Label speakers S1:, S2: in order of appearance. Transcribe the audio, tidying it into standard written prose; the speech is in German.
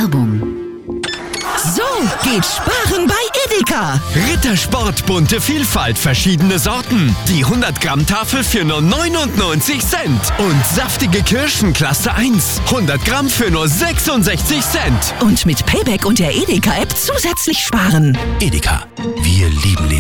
S1: Werbung.
S2: So geht Sparen bei Edeka.
S3: Rittersport, bunte Vielfalt, verschiedene Sorten. Die 100 Gramm Tafel für nur 99 Cent. Und saftige Kirschen Klasse 1. 100 Gramm für nur 66 Cent.
S2: Und mit Payback und der Edeka-App zusätzlich sparen.
S3: Edeka, wir lieben Leben.